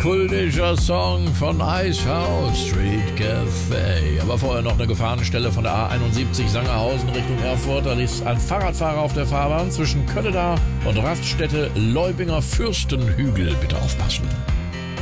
kultischer Song von Icehouse, Street Cafe. Aber vorher noch eine Gefahrenstelle von der A71 Sangerhausen Richtung Erfurt. Da ist ein Fahrradfahrer auf der Fahrbahn zwischen Kölleda und Raststätte Leubinger Fürstenhügel. Bitte aufpassen.